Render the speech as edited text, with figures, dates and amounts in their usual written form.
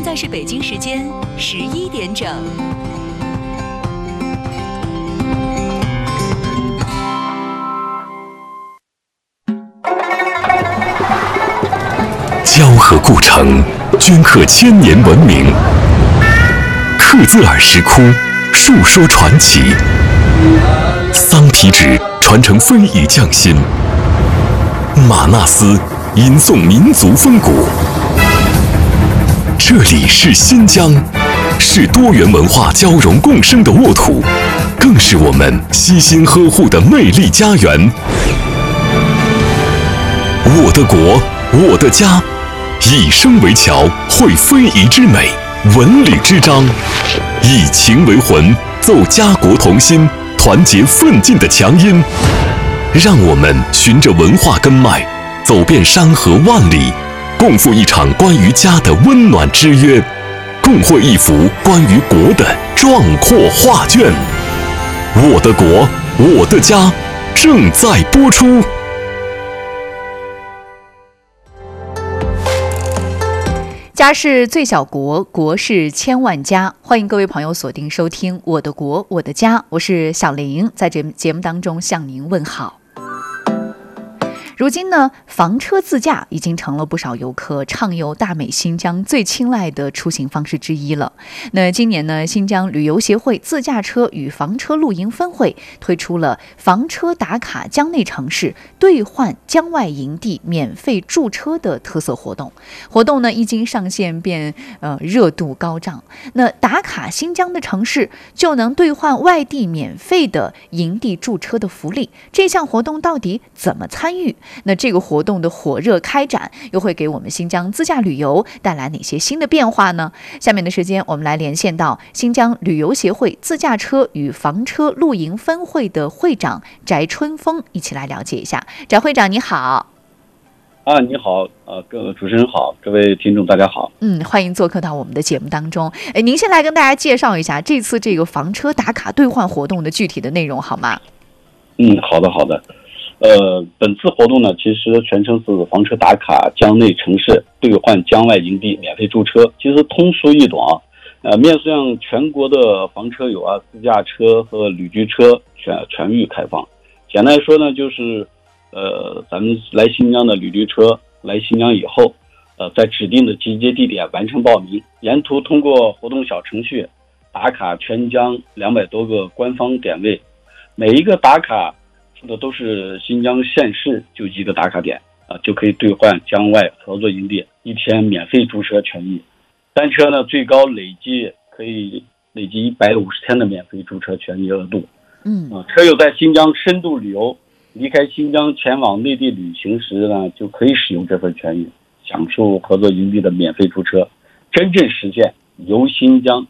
在是北京时间11点整。 交河故城，镌刻千年文明；克孜尔石窟，述说传奇；桑皮纸传承非遗匠心；玛纳斯吟诵民族风骨。这里是新疆，是多元文化交融共生的沃土，更是我们悉心呵护的魅力家园。我的国，我的家，以声为桥，绘非遗之美，文旅之章，以情为魂，奏家国同心，团结奋进的强音。让我们循着文化根脉，走遍山河万里，共赴一场关于家的温暖之约，共绘一幅关于国的壮阔画卷。我的国，我的家，正在播出。 家是最小国，国是千万家。欢迎各位朋友锁定收听《我的国我的家》，我是小玲，在这节目当中向您问好。如今呢，房车自驾已经成了不少游客畅游大美新疆最青睐的出行方式之一了。那今年呢，新疆旅游协会自驾车与房车露营分会推出了房车打卡疆内城市，兑换疆外营地免费驻车的特色活动。活动呢一经上线便热度高涨。那打卡新疆的城市就能兑换外地免费的营地驻车的福利。这项活动到底怎么参与？那这个活动的火热开展又会给我们新疆自驾旅游带来哪些新的变化呢？下面的时间我们来连线到新疆旅游协会自驾车与房车露营分会的会长翟春风，一起来了解一下。翟会长你好。 你好，各位主持人好，各位听众大家好。 欢迎做客到我们的节目当中。您先来跟大家介绍一下这次这个房车打卡兑换活动的具体的内容好吗？ 好的。本次活动呢，其实全称是房车打卡疆内城市，兑换疆外营地免费驻车。其实通俗易懂面向全国的房车友自驾车和旅居车全域开放。简单来说呢，就是咱们来新疆的旅居车来新疆以后，在指定的集结地点完成报名，沿途通过活动小程序打卡全疆200多个官方点位，每一个打卡的都是新疆县市就一个打卡点就可以兑换疆外合作营地1天免费驻车权益。单车呢，最高可以累计150天的免费驻车权益额度。车友在新疆深度旅游，离开新疆前往内地旅行时呢，就可以使用这份权益，享受合作营地的免费驻车，真正实现由新疆